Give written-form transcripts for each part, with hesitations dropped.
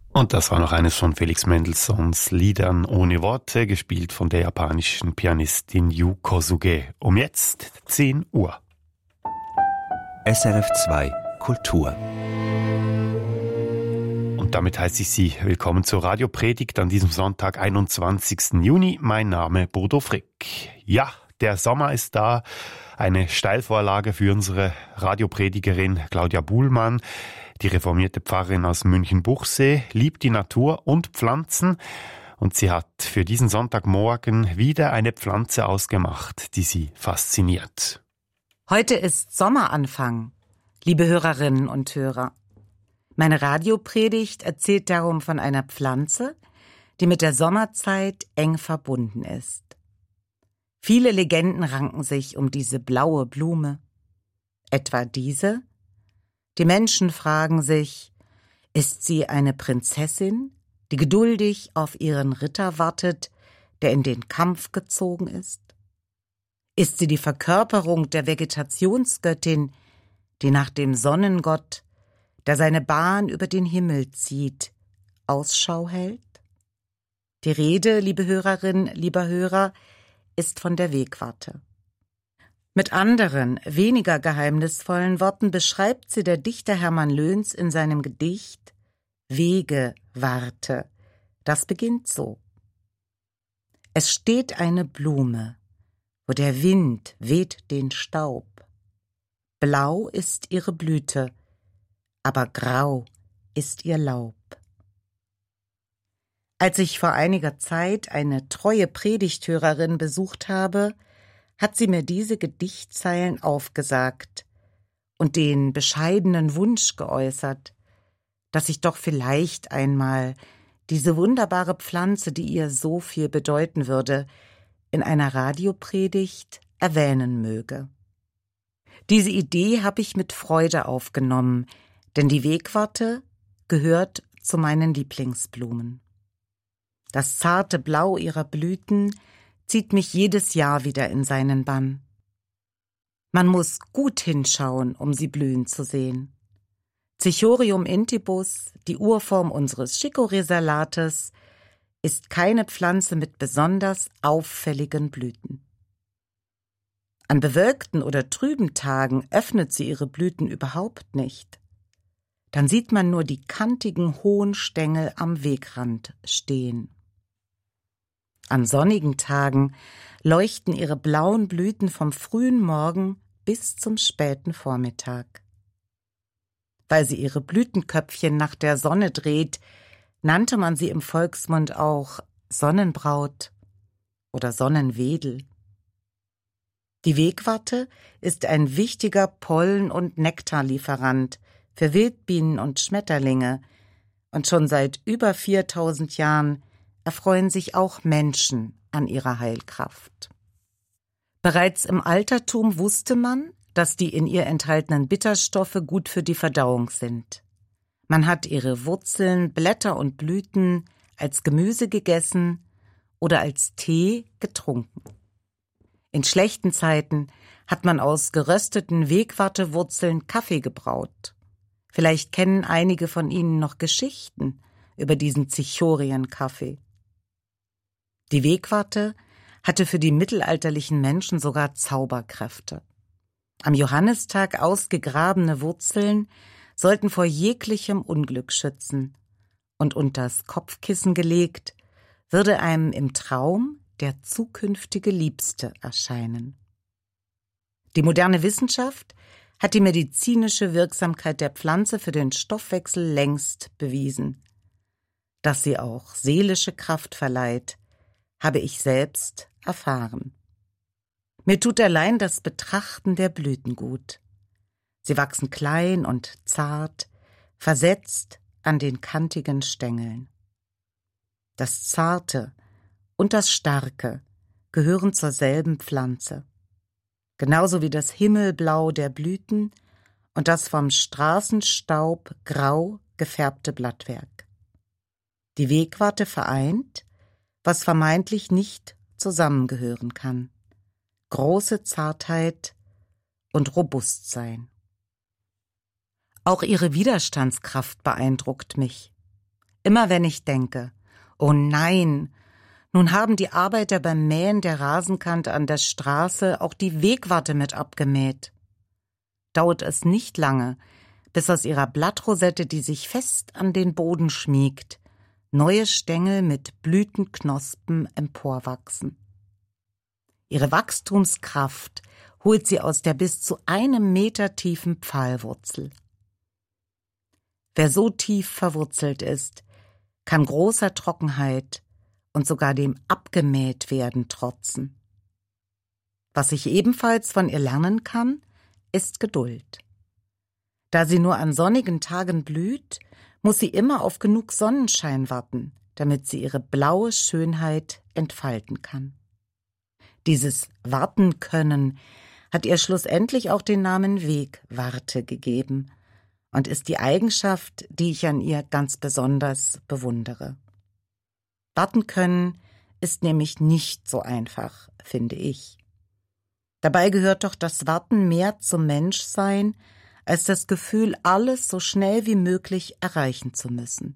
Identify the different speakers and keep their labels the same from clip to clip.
Speaker 1: Und das war noch eines von Felix Mendelssohns Liedern ohne Worte, gespielt von der japanischen Pianistin Yu Kosuge. Um jetzt 10 Uhr.
Speaker 2: SRF 2 Kultur.
Speaker 1: Und damit heiße ich Sie willkommen zur Radiopredigt an diesem Sonntag, 21. Juni. Mein Name Bodo Frick. Ja, der Sommer ist da. Eine Steilvorlage für unsere Radiopredigerin Claudia Buhlmann. Die reformierte Pfarrerin aus München-Buchsee liebt die Natur und Pflanzen. Und sie hat für diesen Sonntagmorgen wieder eine Pflanze ausgemacht, die sie fasziniert.
Speaker 3: Heute ist Sommeranfang, liebe Hörerinnen und Hörer. Meine Radiopredigt erzählt darum von einer Pflanze, die mit der Sommerzeit eng verbunden ist. Viele Legenden ranken sich um diese blaue Blume. Etwa diese? Die Menschen fragen sich, ist sie eine Prinzessin, die geduldig auf ihren Ritter wartet, der in den Kampf gezogen ist? Ist sie die Verkörperung der Vegetationsgöttin, die nach dem Sonnengott, der seine Bahn über den Himmel zieht, Ausschau hält? Die Rede, liebe Hörerin, lieber Hörer, ist von der Wegwarte. Mit anderen, weniger geheimnisvollen Worten beschreibt sie der Dichter Hermann Löns in seinem Gedicht Wegewarte. Das beginnt so. Es steht eine Blume, wo der Wind weht den Staub. Blau ist ihre Blüte, aber grau ist ihr Laub. Als ich vor einiger Zeit eine treue Predigthörerin besucht habe, hat sie mir diese Gedichtzeilen aufgesagt und den bescheidenen Wunsch geäußert, dass ich doch vielleicht einmal diese wunderbare Pflanze, die ihr so viel bedeuten würde, in einer Radiopredigt erwähnen möge. Diese Idee habe ich mit Freude aufgenommen, denn die Wegwarte gehört zu meinen Lieblingsblumen. Das zarte Blau ihrer Blüten zieht mich jedes Jahr wieder in seinen Bann. Man muss gut hinschauen, um sie blühen zu sehen. Cichorium intybus, die Urform unseres Chicorée-Salates, ist keine Pflanze mit besonders auffälligen Blüten. An bewölkten oder trüben Tagen öffnet sie ihre Blüten überhaupt nicht. Dann sieht man nur die kantigen, hohen Stängel am Wegrand stehen. An sonnigen Tagen leuchten ihre blauen Blüten vom frühen Morgen bis zum späten Vormittag. Weil sie ihre Blütenköpfchen nach der Sonne dreht, nannte man sie im Volksmund auch Sonnenbraut oder Sonnenwedel. Die Wegwarte ist ein wichtiger Pollen- und Nektarlieferant für Wildbienen und Schmetterlinge, und schon seit über 4000 Jahren erfreuen sich auch Menschen an ihrer Heilkraft. Bereits im Altertum wusste man, dass die in ihr enthaltenen Bitterstoffe gut für die Verdauung sind. Man hat ihre Wurzeln, Blätter und Blüten als Gemüse gegessen oder als Tee getrunken. In schlechten Zeiten hat man aus gerösteten Wegwartewurzeln Kaffee gebraut. Vielleicht kennen einige von Ihnen noch Geschichten über diesen Cichorien-Kaffee. Die Wegwarte hatte für die mittelalterlichen Menschen sogar Zauberkräfte. Am Johannistag ausgegrabene Wurzeln sollten vor jeglichem Unglück schützen, und unters Kopfkissen gelegt würde einem im Traum der zukünftige Liebste erscheinen. Die moderne Wissenschaft hat die medizinische Wirksamkeit der Pflanze für den Stoffwechsel längst bewiesen. Dass sie auch seelische Kraft verleiht, habe ich selbst erfahren. Mir tut allein das Betrachten der Blüten gut. Sie wachsen klein und zart, versetzt an den kantigen Stängeln. Das Zarte und das Starke gehören zur selben Pflanze. Genauso wie das Himmelblau der Blüten und das vom Straßenstaub grau gefärbte Blattwerk. Die Wegwarte vereint, was vermeintlich nicht zusammengehören kann: große Zartheit und Robustsein. Auch ihre Widerstandskraft beeindruckt mich. Immer wenn ich denke, oh nein, nun haben die Arbeiter beim Mähen der Rasenkante an der Straße auch die Wegwarte mit abgemäht. Dauert es nicht lange, bis aus ihrer Blattrosette, die sich fest an den Boden schmiegt, neue Stängel mit Blütenknospen emporwachsen. Ihre Wachstumskraft holt sie aus der bis zu 1 Meter tiefen Pfahlwurzel. Wer so tief verwurzelt ist, kann großer Trockenheit und sogar dem Abgemäht-werden trotzen. Was ich ebenfalls von ihr lernen kann, ist Geduld. Da sie nur an sonnigen Tagen blüht, muss sie immer auf genug Sonnenschein warten, damit sie ihre blaue Schönheit entfalten kann. Dieses Warten können hat ihr schlussendlich auch den Namen Wegwarte gegeben und ist die Eigenschaft, die ich an ihr ganz besonders bewundere. Warten können ist nämlich nicht so einfach, finde ich. Dabei gehört doch das Warten mehr zum Menschsein, als das Gefühl, alles so schnell wie möglich erreichen zu müssen.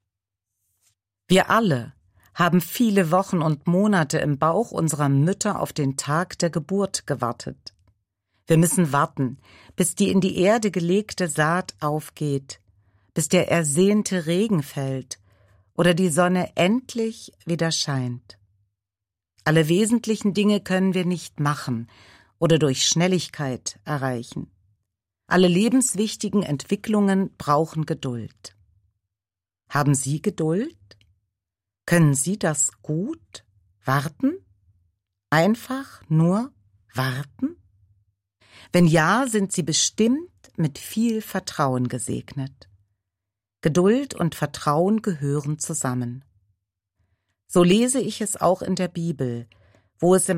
Speaker 3: Wir alle haben viele Wochen und Monate im Bauch unserer Mütter auf den Tag der Geburt gewartet. Wir müssen warten, bis die in die Erde gelegte Saat aufgeht, bis der ersehnte Regen fällt oder die Sonne endlich wieder scheint. Alle wesentlichen Dinge können wir nicht machen oder durch Schnelligkeit erreichen. Alle lebenswichtigen Entwicklungen brauchen Geduld. Haben Sie Geduld? Können Sie das gut? Warten? Einfach nur warten? Wenn ja, sind Sie bestimmt mit viel Vertrauen gesegnet. Geduld und Vertrauen gehören zusammen. So lese ich es auch in der Bibel, wo es im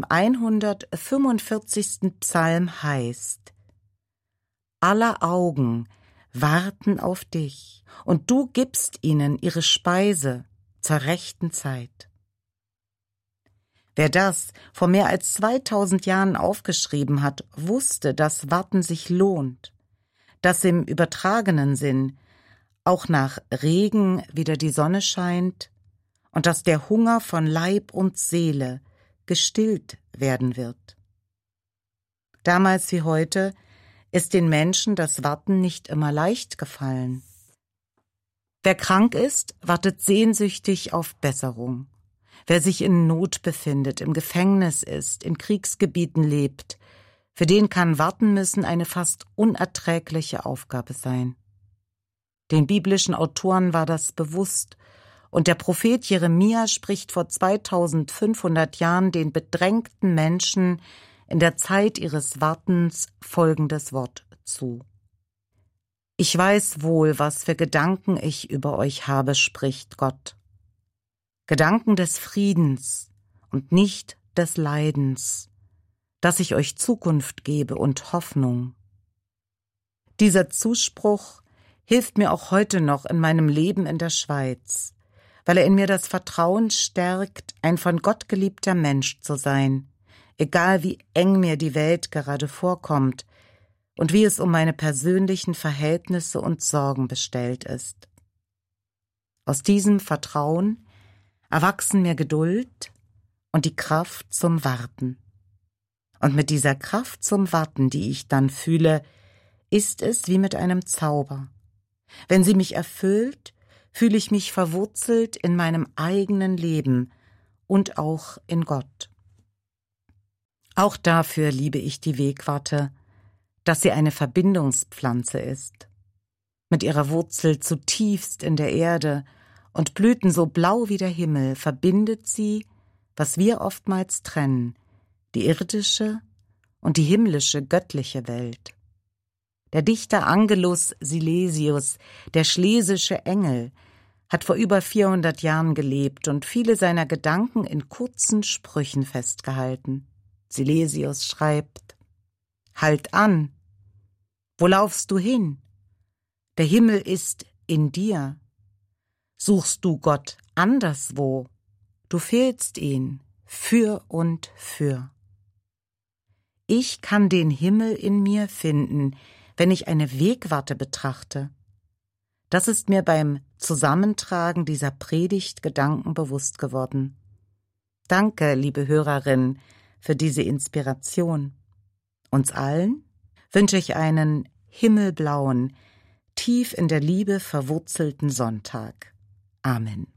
Speaker 3: 145. Psalm heißt: Aller Augen warten auf dich, und du gibst ihnen ihre Speise zur rechten Zeit. Wer das vor mehr als 2000 Jahren aufgeschrieben hat, wusste, dass Warten sich lohnt, dass im übertragenen Sinn auch nach Regen wieder die Sonne scheint und dass der Hunger von Leib und Seele gestillt werden wird. Damals wie heute ist den Menschen das Warten nicht immer leicht gefallen. Wer krank ist, wartet sehnsüchtig auf Besserung. Wer sich in Not befindet, im Gefängnis ist, in Kriegsgebieten lebt, für den kann Warten müssen eine fast unerträgliche Aufgabe sein. Den biblischen Autoren war das bewusst, und der Prophet Jeremia spricht vor 2500 Jahren den bedrängten Menschen in der Zeit ihres Wartens folgendes Wort zu: Ich weiß wohl, was für Gedanken ich über euch habe, spricht Gott. Gedanken des Friedens und nicht des Leidens, dass ich euch Zukunft gebe und Hoffnung. Dieser Zuspruch hilft mir auch heute noch in meinem Leben in der Schweiz, weil er in mir das Vertrauen stärkt, ein von Gott geliebter Mensch zu sein, egal wie eng mir die Welt gerade vorkommt und wie es um meine persönlichen Verhältnisse und Sorgen bestellt ist. Aus diesem Vertrauen erwachsen mir Geduld und die Kraft zum Warten. Und mit dieser Kraft zum Warten, die ich dann fühle, ist es wie mit einem Zauber. Wenn sie mich erfüllt, fühle ich mich verwurzelt in meinem eigenen Leben und auch in Gott. Auch dafür liebe ich die Wegwarte, dass sie eine Verbindungspflanze ist. Mit ihrer Wurzel zutiefst in der Erde und Blüten so blau wie der Himmel verbindet sie, was wir oftmals trennen, die irdische und die himmlische, göttliche Welt. Der Dichter Angelus Silesius, der schlesische Engel, hat vor über 400 Jahren gelebt und viele seiner Gedanken in kurzen Sprüchen festgehalten. Silesius schreibt: Halt an! Wo laufst du hin? Der Himmel ist in dir. Suchst du Gott anderswo? Du fehlst ihn für und für. Ich kann den Himmel in mir finden, wenn ich eine Wegwarte betrachte. Das ist mir beim Zusammentragen dieser Predigt Gedanken bewusst geworden. Danke, liebe Hörerin, für diese Inspiration. Uns allen wünsche ich einen himmelblauen, tief in der Liebe verwurzelten Sonntag. Amen.